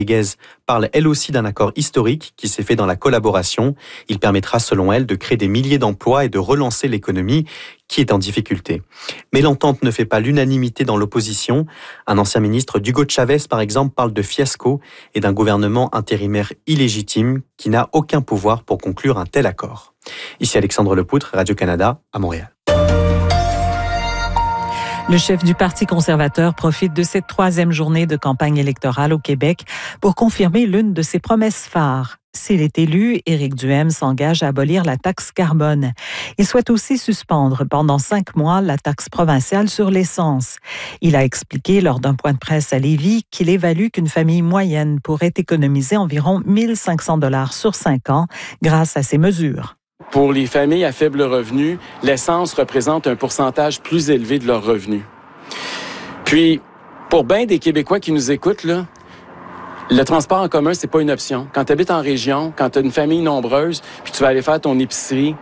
Rodriguez parle elle aussi d'un accord historique qui s'est fait dans la collaboration. Il permettra, selon elle, de créer des milliers d'emplois et de relancer l'économie qui est en difficulté. Mais l'entente ne fait pas l'unanimité dans l'opposition. Un ancien ministre, Hugo Chavez, par exemple, parle de fiasco et d'un gouvernement intérimaire illégitime qui n'a aucun pouvoir pour conclure un tel accord. Ici Alexandre Lepoutre, Radio-Canada, à Montréal. Le chef du Parti conservateur profite de cette 3e journée de campagne électorale au Québec pour confirmer l'une de ses promesses phares. S'il est élu, Éric Duhaime s'engage à abolir la taxe carbone. Il souhaite aussi suspendre pendant 5 mois la taxe provinciale sur l'essence. Il a expliqué lors d'un point de presse à Lévis qu'il évalue qu'une famille moyenne pourrait économiser environ 1 500 $ sur 5 ans grâce à ces mesures. Pour les familles à faible revenu, l'essence représente un pourcentage plus élevé de leurs revenus. Puis, pour bien des Québécois qui nous écoutent, là, le transport en commun, c'est pas une option. Quand tu habites en région, quand tu as une famille nombreuse, puis tu vas aller faire ton épicerie,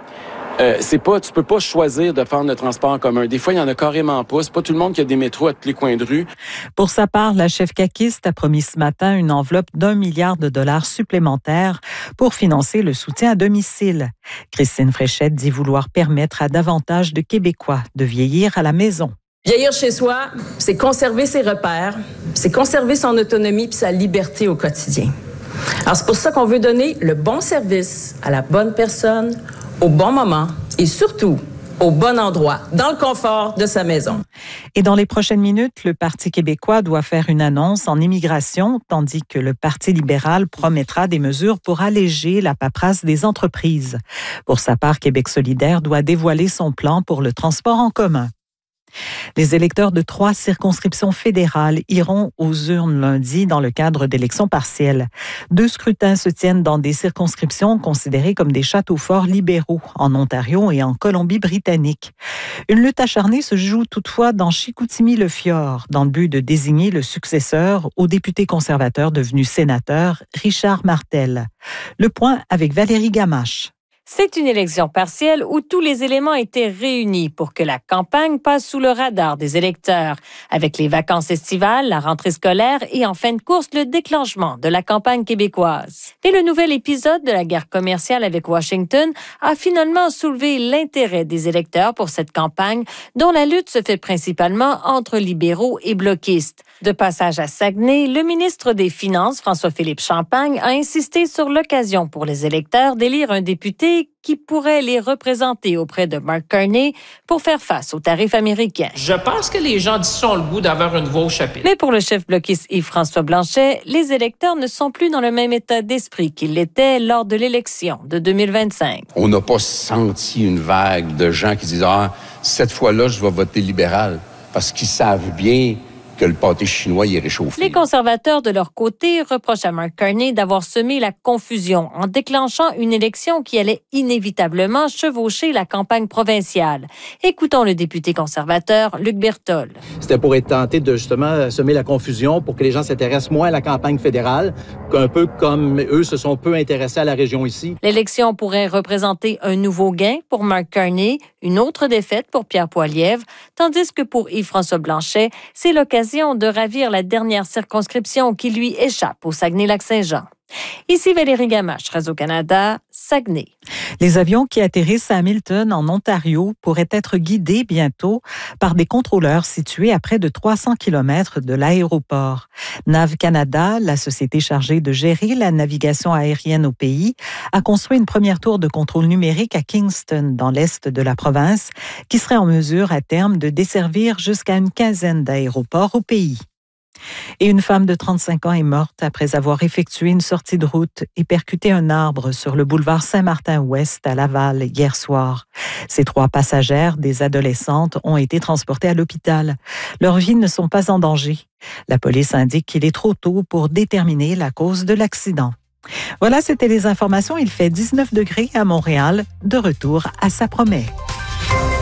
tu peux pas choisir de prendre le transport en commun. Des fois, il y en a carrément pas. C'est pas tout le monde qui a des métros à tous les coins de rue. Pour sa part, la chef caquiste a promis ce matin une enveloppe d'1 milliard de dollars supplémentaires pour financer le soutien à domicile. Christine Fréchette dit vouloir permettre à davantage de Québécois de vieillir à la maison. Vieillir chez soi, c'est conserver ses repères, c'est conserver son autonomie puis sa liberté au quotidien. Alors, c'est pour ça qu'on veut donner le bon service à la bonne personne, au bon moment et surtout au bon endroit, dans le confort de sa maison. Et dans les prochaines minutes, le Parti québécois doit faire une annonce en immigration, tandis que le Parti libéral promettra des mesures pour alléger la paperasse des entreprises. Pour sa part, Québec solidaire doit dévoiler son plan pour le transport en commun. Les électeurs de 3 circonscriptions fédérales iront aux urnes lundi dans le cadre d'élections partielles. 2 scrutins se tiennent dans des circonscriptions considérées comme des châteaux forts libéraux en Ontario et en Colombie-Britannique. Une lutte acharnée se joue toutefois dans Chicoutimi-le-Fjord dans le but de désigner le successeur au député conservateur devenu sénateur Richard Martel. Le point avec Valérie Gamache. C'est une élection partielle où tous les éléments étaient réunis pour que la campagne passe sous le radar des électeurs, avec les vacances estivales, la rentrée scolaire et en fin de course, le déclenchement de la campagne québécoise. Mais le nouvel épisode de la guerre commerciale avec Washington a finalement soulevé l'intérêt des électeurs pour cette campagne, dont la lutte se fait principalement entre libéraux et bloquistes. De passage à Saguenay, le ministre des Finances, François-Philippe Champagne, a insisté sur l'occasion pour les électeurs d'élire un député qui pourrait les représenter auprès de Mark Carney pour faire face aux tarifs américains. Je pense que les gens d'ici ont le goût d'avoir une voix au chapitre. Mais pour le chef bloquiste Yves-François Blanchet, les électeurs ne sont plus dans le même état d'esprit qu'ils l'étaient lors de l'élection de 2025. On n'a pas senti une vague de gens qui disent « Ah, cette fois-là, je vais voter libéral » parce qu'ils savent bien que le pâté chinois y est réchauffé. Les conservateurs, de leur côté, reprochent à Mark Carney d'avoir semé la confusion en déclenchant une élection qui allait inévitablement chevaucher la campagne provinciale. Écoutons le député conservateur Luc Berthold. C'était pour être tenté de justement semer la confusion pour que les gens s'intéressent moins à la campagne fédérale, qu'un peu comme eux se sont peu intéressés à la région ici. L'élection pourrait représenter un nouveau gain pour Mark Carney, une autre défaite pour Pierre Poilievre, tandis que pour Yves-François Blanchet, c'est l'occasion de ravir la dernière circonscription qui lui échappe au Saguenay-Lac-Saint-Jean. Ici Valérie Gamache, Radio-Canada, Saguenay. Les avions qui atterrissent à Hamilton, en Ontario, pourraient être guidés bientôt par des contrôleurs situés à près de 300 km de l'aéroport. NAV Canada, la société chargée de gérer la navigation aérienne au pays, a construit une première tour de contrôle numérique à Kingston, dans l'est de la province, qui serait en mesure à terme de desservir jusqu'à une quinzaine d'aéroports au pays. Et une femme de 35 ans est morte après avoir effectué une sortie de route et percuté un arbre sur le boulevard Saint-Martin-Ouest à Laval hier soir. Ces 3 passagères, des adolescentes, ont été transportées à l'hôpital. Leurs vies ne sont pas en danger. La police indique qu'il est trop tôt pour déterminer la cause de l'accident. Voilà, c'était les informations. Il fait 19 degrés à Montréal. De retour à Saint-Promet.